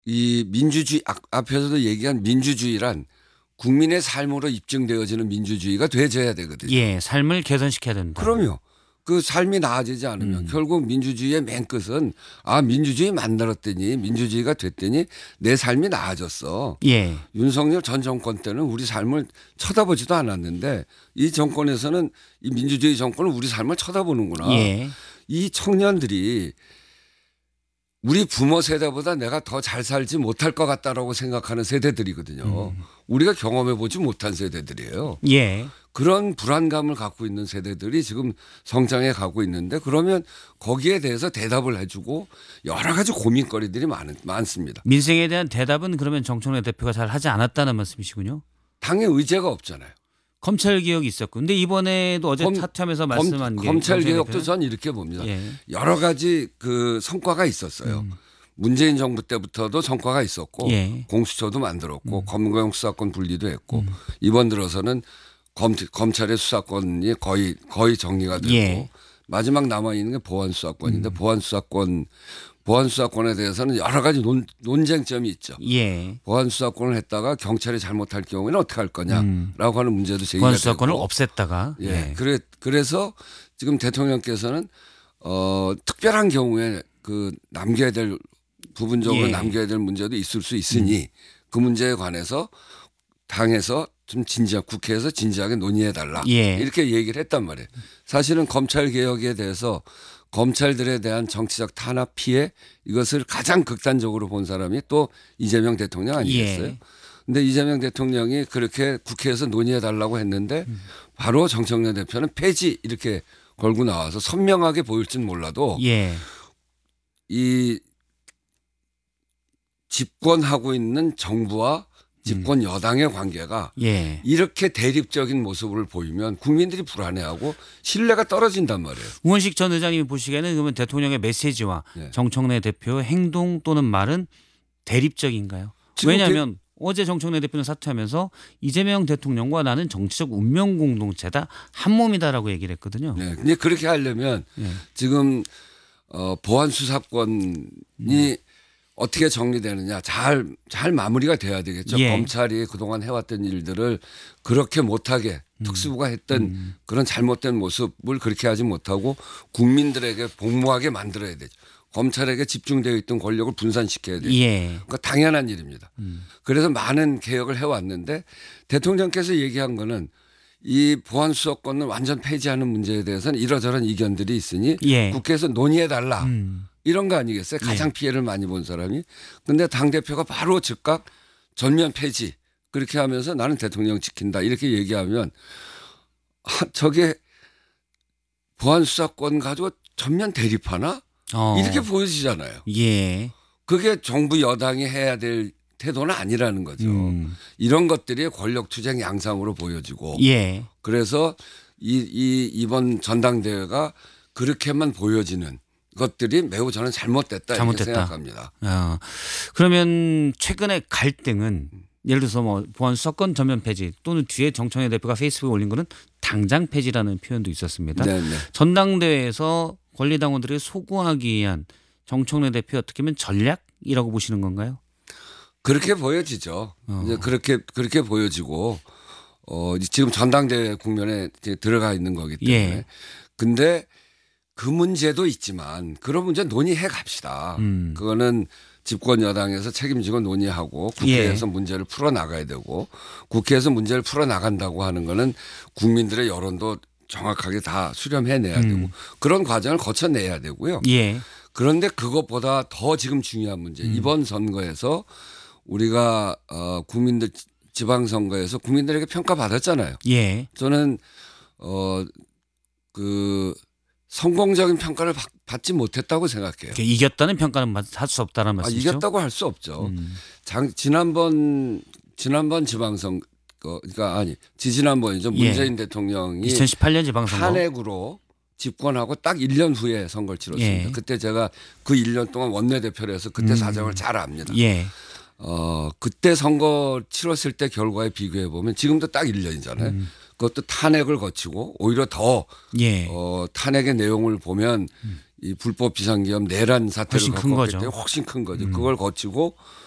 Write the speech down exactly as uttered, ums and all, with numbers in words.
이 민주주의 앞에서도 얘기한 민주주의란 국민의 삶으로 입증되어지는 민주주의가 되어져야 되거든요. 예, 삶을 개선시켜야 된다. 그럼요. 그 삶이 나아지지 않으면 음. 결국 민주주의의 맨 끝은 아 민주주의 만들었더니 민주주의가 됐더니 내 삶이 나아졌어. 예. 윤석열 전 정권 때는 우리 삶을 쳐다보지도 않았는데 이 정권에서는 이 민주주의 정권은 우리 삶을 쳐다보는구나. 예. 이 청년들이 우리 부모 세대보다 내가 더 잘 살지 못할 것 같다라고 생각하는 세대들이거든요. 음. 우리가 경험해 보지 못한 세대들이에요. 예. 그런 불안감을 갖고 있는 세대들이 지금 성장해 가고 있는데 그러면 거기에 대해서 대답을 해주고 여러 가지 고민거리들이 많, 많습니다. 민생에 대한 대답은 그러면 정청래 대표가 잘 하지 않았다는 말씀이시군요. 당의 의제가 없잖아요. 검찰 개혁이 있었고, 근데 이번에도 어제 검, 사퇴하면서 말씀한 검, 게 검찰 개혁도 전 이렇게 봅니다. 예. 여러 가지 그 성과가 있었어요. 음. 문재인 정부 때부터도 성과가 있었고 예. 공수처도 만들었고 음. 검경 수사권 분리도 했고 음. 이번 들어서는 검, 검찰의 수사권이 거의 거의 정리가 되고 예. 마지막 남아 있는 게 보안 수사권인데 음. 보안 수사권 보안 수사권에 대해서는 여러 가지 논, 논쟁점이 있죠. 예. 보안 수사권을 했다가 경찰이 잘못할 경우에는 어떻게 할 거냐라고 음. 하는 문제도 제기가 되고. 보안 수사권을 없앴다가. 예. 예. 그래 그래서 지금 대통령께서는 어, 특별한 경우에 그 남겨야 될 부분적으로 예. 남겨야 될 문제도 있을 수 있으니 음. 그 문제에 관해서 당에서 좀 진지한 국회에서 진지하게 논의해 달라 예. 이렇게 얘기를 했단 말이에요. 사실은 검찰 개혁에 대해서 검찰들에 대한 정치적 탄압 피해 이것을 가장 극단적으로 본 사람이 또 이재명 대통령 아니겠어요? 그런데 예. 이재명 대통령이 그렇게 국회에서 논의해 달라고 했는데 음. 바로 정청래 대표는 폐지 이렇게 걸고 나와서 선명하게 보일진 몰라도 예. 이 집권하고 있는 정부와 집권 여당의 관계가 예. 이렇게 대립적인 모습을 보이면 국민들이 불안해하고 신뢰가 떨어진단 말이에요. 우원식 전 의장님이 보시기에는 그러면 대통령의 메시지와 예. 정청래 대표의 행동 또는 말은 대립적인가요? 왜냐하면 대... 어제 정청래 대표는 사퇴하면서 이재명 대통령과 나는 정치적 운명 공동체다 한 몸이다라고 얘기를 했거든요. 네, 근데 그렇게 하려면 예. 지금 어, 보안 수사권이 음. 어떻게 정리되느냐 잘, 잘 마무리가 돼야 되겠죠. 예. 검찰이 그동안 해왔던 일들을 그렇게 못하게 음. 특수부가 했던 음. 그런 잘못된 모습을 그렇게 하지 못하고 국민들에게 복무하게 만들어야 되죠. 검찰에게 집중되어 있던 권력을 분산시켜야 되죠. 예. 그러니까 당연한 일입니다. 음. 그래서 많은 개혁을 해왔는데 대통령께서 얘기한 거는 이 보안수사권을 완전 폐지하는 문제에 대해서는 이러저런 이견들이 있으니 예. 국회에서 논의해달라. 음. 이런 거 아니겠어요? 가장 네. 피해를 많이 본 사람이. 그런데 당대표가 바로 즉각 전면 폐지 그렇게 하면서 나는 대통령 지킨다 이렇게 얘기하면 아, 저게 보안수사권 가지고 전면 대립하나? 어. 이렇게 보여지잖아요. 예. 그게 정부 여당이 해야 될 태도는 아니라는 거죠. 음. 이런 것들이 권력투쟁 양상으로 보여지고 예. 그래서 이, 이 이번 전당대회가 그렇게만 보여지는 것들이 매우 저는 잘못됐다, 잘못됐다. 이렇게 생각합니다. 어. 그러면 최근의 갈등은 예를 들어서 뭐 보안 수사권 전면 폐지 또는 뒤에 정청래 대표가 페이스북에 올린 거는 당장 폐지라는 표현도 있었습니다. 네네. 전당대회에서 권리당원들을 소구하기 위한 정청래 대표의 어떻게 보면 전략이라고 보시는 건가요? 그렇게 보여지죠. 어. 이제 그렇게 그렇게 보여지고 어, 지금 전당대회 국면에 이제 들어가 있는 거기 때문에. 예. 근데 그 문제도 있지만 그런 문제 논의해 갑시다. 음. 그거는 집권 여당에서 책임지고 논의하고 국회에서 예. 문제를 풀어 나가야 되고 국회에서 문제를 풀어 나간다고 하는 거는 국민들의 여론도 정확하게 다 수렴해내야 음. 되고 그런 과정을 거쳐내야 되고요. 예. 그런데 그것보다 더 지금 중요한 문제 음. 이번 선거에서 우리가 어, 국민들 지방선거에서 국민들에게 평가받았잖아요. 예. 저는 어, 그 성공적인 평가를 받지 못했다고 생각해요. 이겼다는 평가는 할 수 없다는 말씀이죠? 아, 이겼다고 할 수 없죠. 음. 장, 지난번 지난번 지방선거 그러니까 아니 지지난번이죠. 문재인 예. 대통령이 이천십팔 년 지방선거 탄핵으로 집권하고 딱 일 년 후에 선거를 치렀습니다. 예. 그때 제가 그 일 년 동안 원내대표를 해서 그때 음. 사정을 잘 압니다. 예. 어, 그때 선거 치렀을 때 결과에 비교해 보면 지금도 딱 일 년이잖아요. 음. 그것도 탄핵을 거치고 오히려 더 예. 어, 탄핵의 내용을 보면 음. 이 불법 비상계엄 내란 사태를 훨씬 큰 겪었기 거죠. 때문에 훨씬 큰 거죠. 음. 그걸 거치고